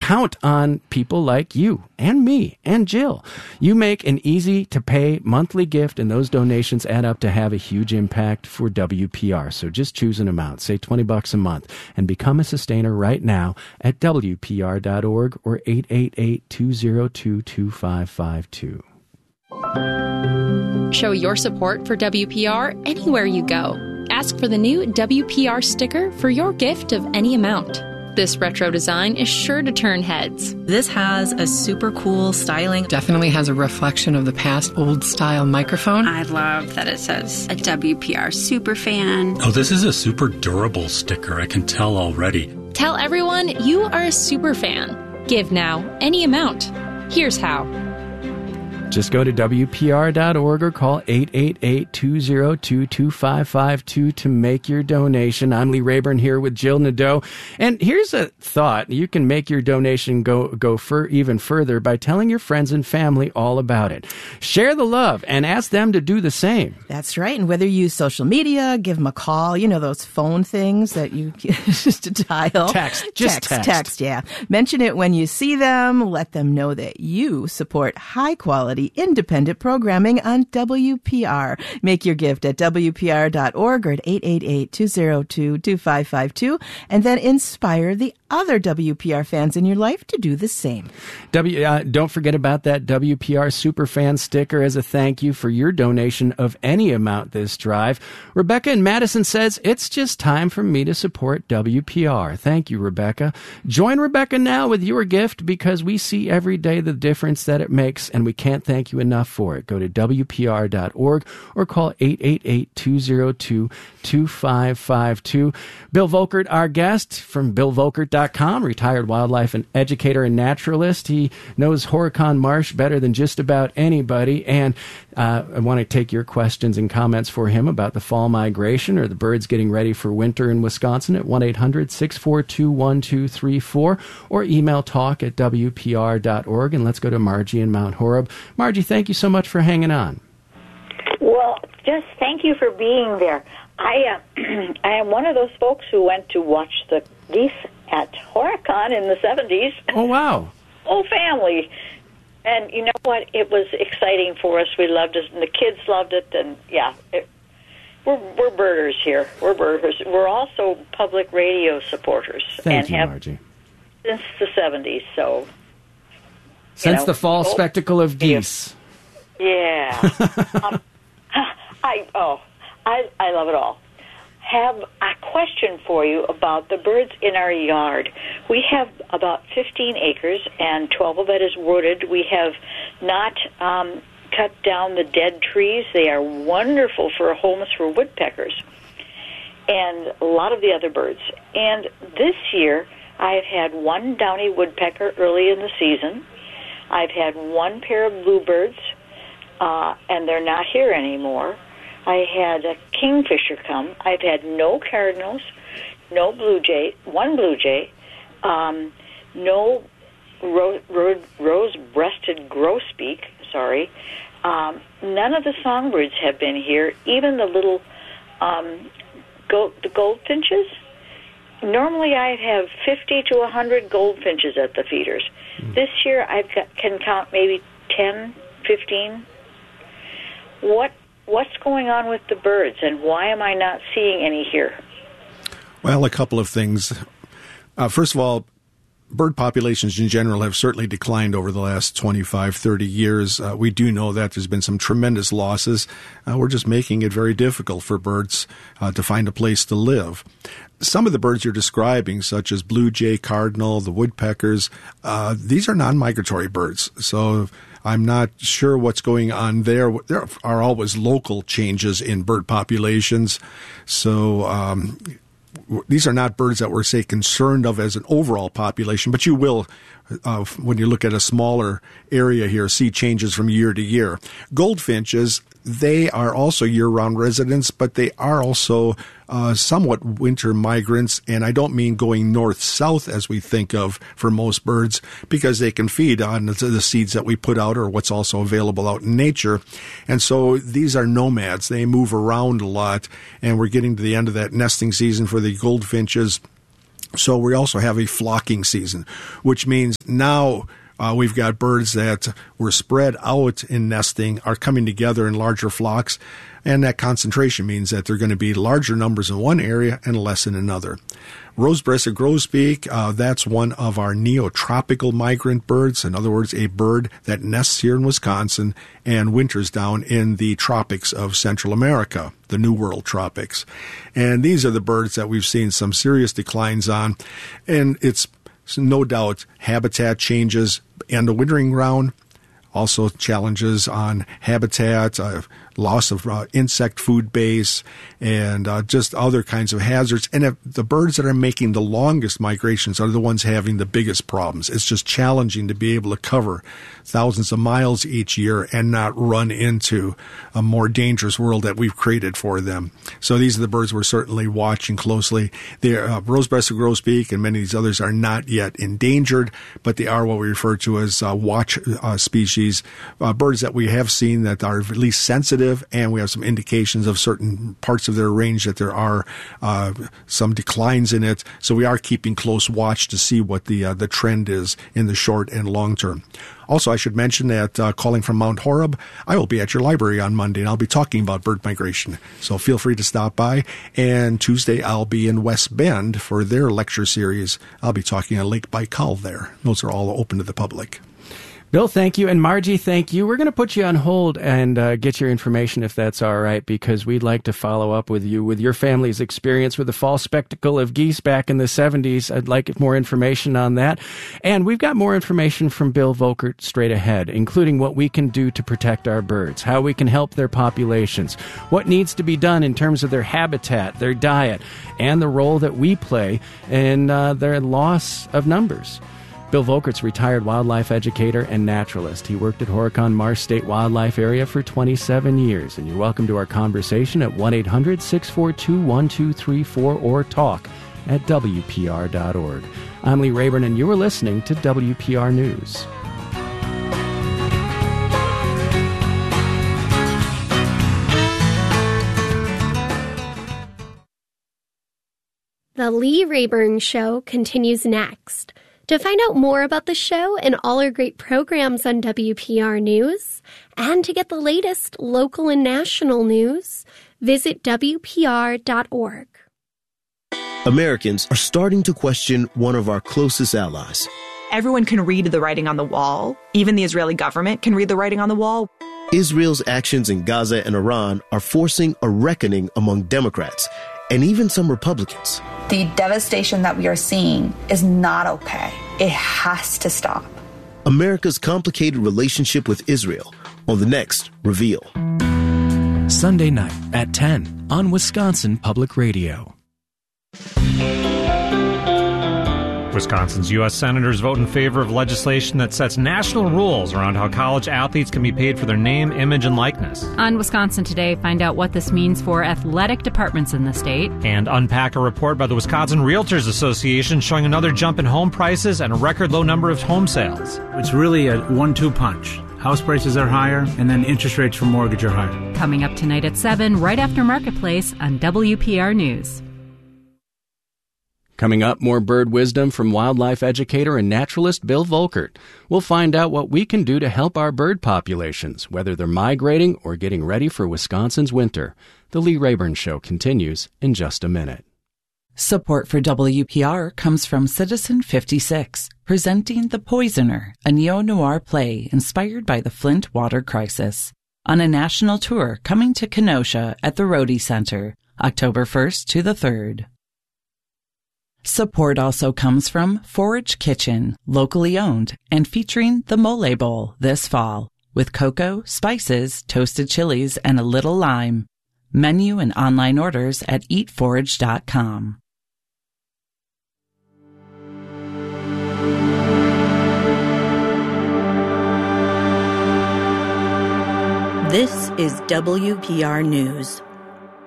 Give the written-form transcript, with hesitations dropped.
count on people like you and me and Jill. You make an easy-to-pay monthly gift, and those donations add up to have a huge impact for WPR. So just choose an amount, say $20 a month, and become a sustainer right now at WPR.org or 888-202-2552. Show your support for WPR anywhere you go. Ask for the new WPR sticker for your gift of any amount. This retro design is sure to turn heads. This has a super cool styling. Definitely has a reflection of the past old-style microphone. I love that it says a WPR Superfan. Oh, this is a super durable sticker. I can tell already. Tell everyone you are a super fan. Give now, any amount. Here's how. Just go to WPR.org or call 888-202-2552 to make your donation. I'm Lee Rayburn here with Jill Nadeau. And here's a thought. You can make your donation go even further by telling your friends and family all about it. Share the love and ask them to do the same. That's right. And whether you use social media, give them a call, those phone things that you just dial. Text, yeah. Mention it when you see them. Let them know that you support high quality independent programming on WPR. Make your gift at WPR.org or at 888-202-2552 and then inspire the other WPR fans in your life to do the same. Don't forget about that WPR Superfan sticker as a thank you for your donation of any amount this drive. Rebecca in Madison says, it's just time for me to support WPR. Thank you, Rebecca. Join Rebecca now with your gift because we see every day the difference that it makes, and we can't thank you enough for it. Go to WPR.org or call 888-202-2552. Bill Volkert, our guest from BillVolkert.com, retired wildlife and educator and naturalist. He knows Horicon Marsh better than just about anybody. And I want to take your questions and comments for him about the fall migration or the birds getting ready for winter in Wisconsin at 1-800-642-1234 or email talk@WPR.org. And let's go to Margie in Mount Horeb. Margie, thank you so much for hanging on. Well, just thank you for being there. I am one of those folks who went to watch the geese at Horicon in the 70s. Oh, wow. Whole family. And you know what? It was exciting for us. We loved it, and the kids loved it. And, yeah, we're birders here. We're birders. We're also public radio supporters. Thank you, Margie. Since the 70s, so... Since the fall spectacle of geese. Yeah. I love it all. Have a question for you about the birds in our yard. We have about 15 acres, and 12 of it is wooded. We have not cut down the dead trees. They are wonderful for homes for woodpeckers and a lot of the other birds. And this year, I've had one downy woodpecker early in the season. I've had one pair of bluebirds, and they're not here anymore. I had a kingfisher come. I've had no cardinals, no blue jay, one blue jay, no rose-breasted grosbeak, none of the songbirds have been here, even the little the goldfinches. Normally I have 50 to 100 goldfinches at the feeders. This year I can count maybe 10, 15. What's going on with the birds, and why am I not seeing any here? Well, a couple of things. First of all, bird populations in general have certainly declined over the last 25, 30 years. We do know that there's been some tremendous losses. We're just making it very difficult for birds to find a place to live. Some of the birds you're describing, such as blue jay, cardinal, the woodpeckers, these are non-migratory birds. So I'm not sure what's going on there. There are always local changes in bird populations. So these are not birds that we're, say, concerned of as an overall population, but you will, when you look at a smaller area here, see changes from year to year. Goldfinches, they are also year-round residents, but they are also somewhat winter migrants, and I don't mean going north-south as we think of for most birds, because they can feed on the seeds that we put out or what's also available out in nature. And so these are nomads. They move around a lot, and we're getting to the end of that nesting season for the goldfinches. So we also have a flocking season, which means now we've got birds that were spread out in nesting are coming together in larger flocks, and that concentration means that there are going to be larger numbers in one area and less in another. Rose-breasted grosbeak, that's one of our neotropical migrant birds. In other words, a bird that nests here in Wisconsin and winters down in the tropics of Central America, the New World tropics. And these are the birds that we've seen some serious declines on. And it's no doubt habitat changes and the wintering ground, also challenges on habitat, loss of insect food base, and just other kinds of hazards. And the birds that are making the longest migrations are the ones having the biggest problems. It's just challenging to be able to cover thousands of miles each year and not run into a more dangerous world that we've created for them. So these are the birds we're certainly watching closely. Rose-breasted grosbeak and many of these others are not yet endangered, but they are what we refer to as watch species, birds that we have seen that are at least sensitive, and we have some indications of certain parts of their range that there are some declines in it. So we are keeping close watch to see what the trend is in the short and long term. Also, I should mention that calling from Mount Horeb, I will be at your library on Monday, and I'll be talking about bird migration. So feel free to stop by. And Tuesday, I'll be in West Bend for their lecture series. I'll be talking on Lake Baikal there. Those are all open to the public. Bill, thank you. And Margie, thank you. We're going to put you on hold and get your information if that's all right, because we'd like to follow up with you with your family's experience with the fall spectacle of geese back in the 70s. I'd like more information on that. And we've got more information from Bill Volkert straight ahead, including what we can do to protect our birds, how we can help their populations, what needs to be done in terms of their habitat, their diet, and the role that we play in their loss of numbers. Bill Volkert's a retired wildlife educator and naturalist. He worked at Horicon Marsh State Wildlife Area for 27 years. And you're welcome to our conversation at 1-800-642-1234 or talk at WPR.org. I'm Lee Rayburn, and you are listening to WPR News. The Lee Rayburn Show continues next. To find out more about the show and all our great programs on WPR News, and to get the latest local and national news, visit WPR.org. Americans are starting to question one of our closest allies. Everyone can read the writing on the wall. Even the Israeli government can read the writing on the wall. Israel's actions in Gaza and Iran are forcing a reckoning among Democrats and even some Republicans. The devastation that we are seeing is not okay. It has to stop. America's complicated relationship with Israel on the next Reveal. Sunday night at 10 on Wisconsin Public Radio. Wisconsin's U.S. Senators vote in favor of legislation that sets national rules around how college athletes can be paid for their name, image, and likeness. On Wisconsin Today, find out what this means for athletic departments in the state. And unpack a report by the Wisconsin Realtors Association showing another jump in home prices and a record low number of home sales. It's really a 1-2 punch. House prices are higher, and then interest rates for mortgage are higher. Coming up tonight at 7, right after Marketplace on WPR News. Coming up, more bird wisdom from wildlife educator and naturalist Bill Volkert. We'll find out what we can do to help our bird populations, whether they're migrating or getting ready for Wisconsin's winter. The Lee Rayburn Show continues in just a minute. Support for WPR comes from Citizen 56, presenting The Poisoner, a neo-noir play inspired by the Flint water crisis, on a national tour coming to Kenosha at the Rhodey Center, October 1st to the 3rd. Support also comes from Forage Kitchen, locally owned and featuring the Mole Bowl this fall, with cocoa, spices, toasted chilies, and a little lime. Menu and online orders at eatforage.com. This is WPR News.